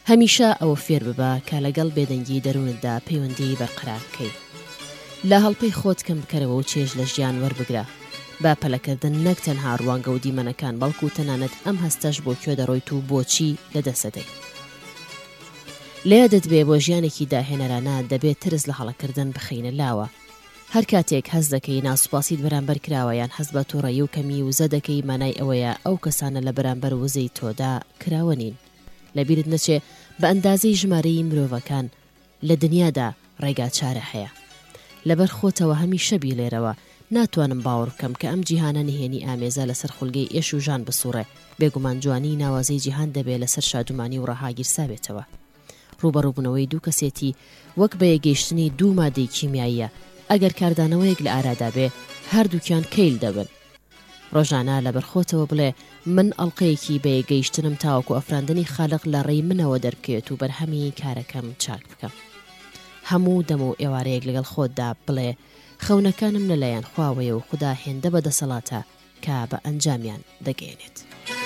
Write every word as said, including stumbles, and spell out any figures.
هەمیشە ئەوە فێر ببە کە لەگەڵ بێدەنگی دەروونتدا پەیوەندی بەرقەرار بکەیت. لە هەڵپەی خۆت کەم بکەرەوە و چێژ لە ژیان وەربگرە. با پەلەکردن نەک تەنها ڕوانگە و دیمەنەکان بەڵکو و تەنانەت ئەم هەستەش بۆ کوێ دەڕۆیت و بۆچی لەدەستەدەی. لێیادت بێ بۆ ژیانێکی داهێنەرانە دەبێت ترس لە هەڵەکردن بخەینە لاوە. هەر کاتێک هەز دەکەی ناسوپاسیت بەرامبەر کراوە یان هەست بە تووڕەیی و کەمی وزە دەکەی مانای ئەوەیە ئەو کەسانە لە بەرامبەر وزەی تۆدا کراوە نین. لەبیرت نەچێ بە ئەندازەی ژمارەی مرۆڤەکان لە دنیادا ڕێگا چارە هەیە. لەبەر خۆتەوە هەمیشە بیلێرەوە ناتوانم باوەڕ بکەم کە ئەم جیهانە نهێنی ئامێزە لەسەر خولگەی ئێش و ژان بسوڕێ. بێگومان جوانی ناوازەی جیهان دەبێت لەسەر شادومانی و ڕەهاگیرسا بێتەوە. ڕوبەڕووبوونەوەی دوو کەسێتی وەک بە یەکگەیشتنی دوو مادەی کیمیاییە. ئەگەر کاردانەوەیەک لە ئارادا بێ هەردووکیان کەیل دەبن. ڕۆژانە لەبەر خۆتەوە بڵێ من ئەڵلقەیەکی بە یەکگەیشتنم تاوەکو ئەفراندنی خالق لە ڕێی منەوە دەربکێت و بەرهەمی کارەکەم چاک بکەم. هەموو دەم و ئێوارەیەک لەگەڵ خۆتدا بڵێ خەونەکانم لەلایەن خواوەیە و خوددا هێندە بەدەسەڵاتە کە بە ئەنجامیان دەگەێنێت.